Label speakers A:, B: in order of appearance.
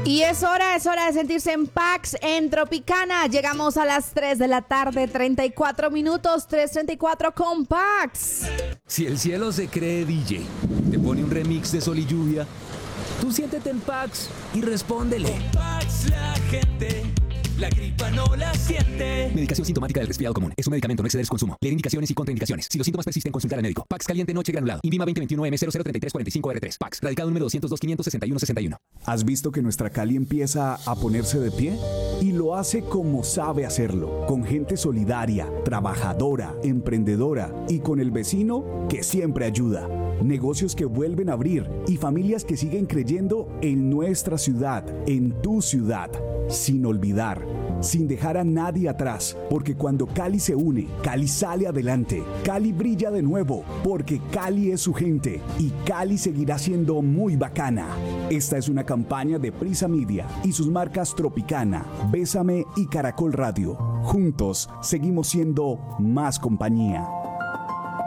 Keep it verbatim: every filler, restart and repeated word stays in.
A: Y es hora, es hora de sentirse en Pax en Tropicana. Llegamos a las tres de la tarde, treinta y cuatro minutos, tres treinta y cuatro con Pax.
B: Si el cielo se cree D J, te pone un remix de Sol y Lluvia, tú siéntete en Pax y respóndele.
C: Con Pax la gente, la gripa no la siente.
B: Medicación sintomática del resfriado común. Es un medicamento, no exceder su consumo. Leer indicaciones y contraindicaciones. Si los síntomas persisten, consultar al médico. Pax caliente noche granulado. Invima veinte veintiuno M cero cero treinta y tres cuarenta y cinco R tres. Pax. Radicado número doscientos dos quinientos sesenta y uno sesenta y uno.
D: ¿Has visto que nuestra Cali empieza a ponerse de pie? Y lo hace como sabe hacerlo, con gente solidaria, trabajadora, emprendedora y con el vecino que siempre ayuda. Negocios que vuelven a abrir y familias que siguen creyendo en nuestra ciudad, en tu ciudad, sin olvidar, sin dejar a nadie atrás, porque cuando Cali se une, Cali sale adelante, Cali brilla de nuevo, porque Cali es su gente y Cali seguirá siendo muy bacana. Esta es una campaña de Prisa Media y sus marcas Tropicana, Bésame y Caracol Radio. Juntos seguimos siendo más compañía.